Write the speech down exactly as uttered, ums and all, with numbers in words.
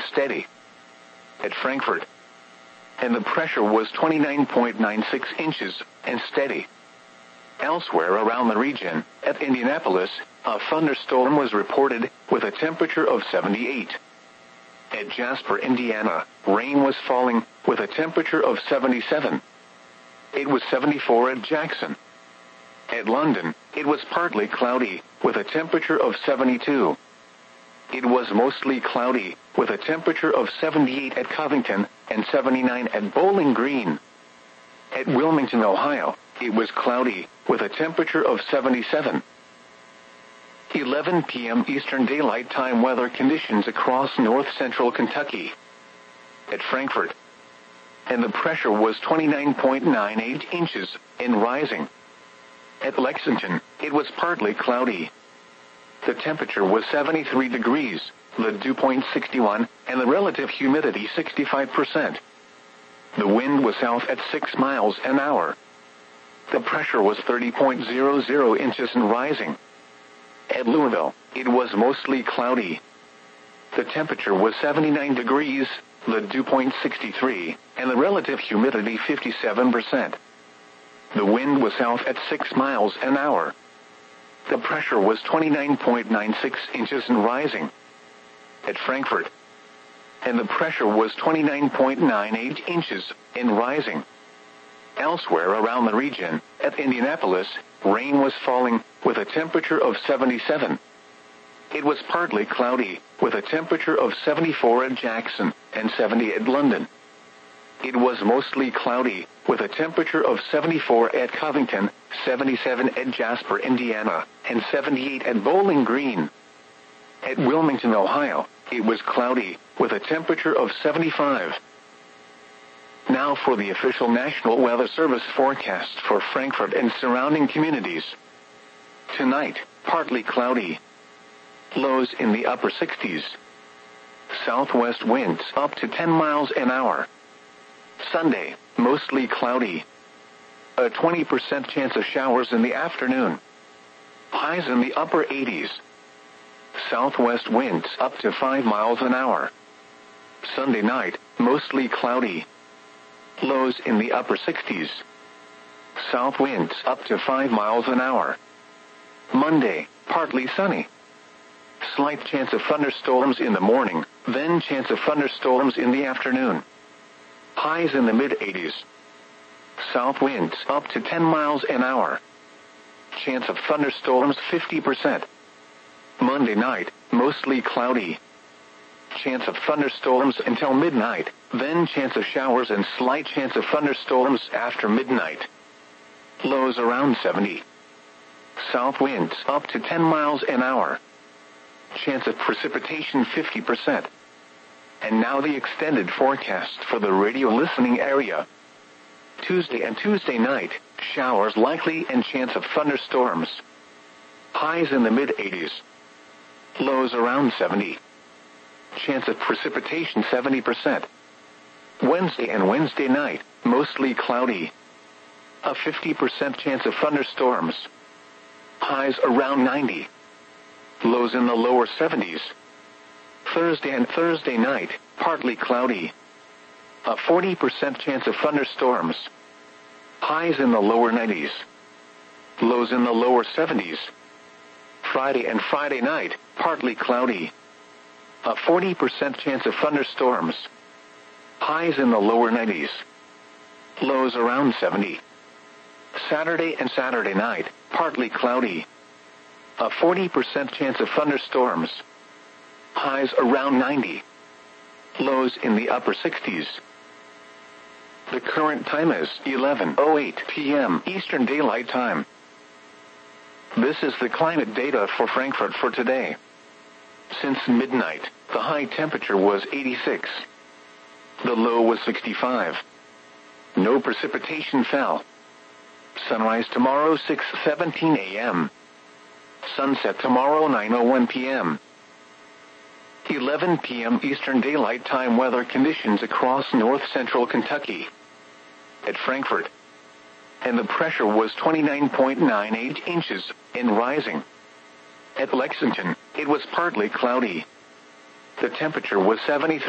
steady. At Frankfurt, and the pressure was twenty-nine point nine six inches and steady. Elsewhere around the region, at Indianapolis, a thunderstorm was reported with a temperature of seventy-eight. At Jasper, Indiana, rain was falling with a temperature of seventy-seven. It was seventy-four at Jackson. At London, it was partly cloudy with a temperature of seventy-two. It was mostly cloudy with a temperature of seventy-eight at Covington and seventy-nine at Bowling Green. At Wilmington, Ohio, it was cloudy with a temperature of seventy-seven. eleven p m Eastern Daylight Time weather conditions across north-central Kentucky. At Frankfurt, and the pressure was twenty-nine point nine eight inches and rising. At Lexington, it was partly cloudy. The temperature was seventy-three degrees, the dew point sixty-one, and the relative humidity sixty-five percent. The wind was south at six miles an hour. The pressure was thirty point zero zero inches and rising. At Louisville, it was mostly cloudy. The temperature was seventy-nine degrees, the dew point sixty-three, and the relative humidity fifty-seven percent. The wind was south at six miles an hour. The pressure was twenty-nine point nine six inches and rising. At Frankfurt, and the pressure was twenty-nine point nine eight inches and rising. Elsewhere around the region, at Indianapolis, rain was falling with a temperature of seventy-seven. It was partly cloudy with a temperature of seventy-four at Jackson and seventy at London. It was mostly cloudy with a temperature of seventy-four at Covington, seventy-seven at Jasper, Indiana, and seventy-eight at Bowling Green. At Wilmington, Ohio, it was cloudy with a temperature of seventy-five. Now for the official National Weather Service forecast for Frankfurt and surrounding communities. Tonight, partly cloudy. Lows in the upper sixties. Southwest winds up to ten miles an hour. Sunday, mostly cloudy. A twenty percent chance of showers in the afternoon. Highs in the upper eighties. Southwest winds up to five miles an hour. Sunday night, mostly cloudy. Lows in the upper sixties. South winds up to five miles an hour. Monday, partly sunny. Slight chance of thunderstorms in the morning, then chance of thunderstorms in the afternoon. Highs in the mid-eighties. South winds up to ten miles an hour. Chance of thunderstorms fifty percent. Monday night, mostly cloudy. Chance of thunderstorms until midnight, then chance of showers and slight chance of thunderstorms after midnight. Lows around seventy. South winds up to ten miles an hour. Chance of precipitation fifty percent. And now the extended forecast for the radio listening area. Tuesday and Tuesday night, showers likely and chance of thunderstorms. Highs in the mid-eighties. Lows around seventy. Chance of precipitation seventy percent. Wednesday and Wednesday night, mostly cloudy. A fifty percent chance of thunderstorms. Highs around ninety. Lows in the lower seventies. Thursday and Thursday night, partly cloudy. A forty percent chance of thunderstorms. Highs in the lower nineties. Lows in the lower seventies. Friday and Friday night, partly cloudy. A forty percent chance of thunderstorms. Highs in the lower nineties. Lows around seventy. Saturday and Saturday night, partly cloudy. A forty percent chance of thunderstorms. Highs around ninety. Lows in the upper sixties. The current time is eleven oh eight p m Eastern Daylight Time. This is the climate data for Frankfurt for today. Since midnight, the high temperature was eighty-six. The low was sixty-five. No precipitation fell. Sunrise tomorrow six seventeen a m Sunset tomorrow nine oh one p m eleven p m Eastern Daylight Time weather conditions across north-central Kentucky. At Frankfurt, and the pressure was twenty-nine point nine eight inches and rising. At Lexington, it was partly cloudy. The temperature was seventy-three.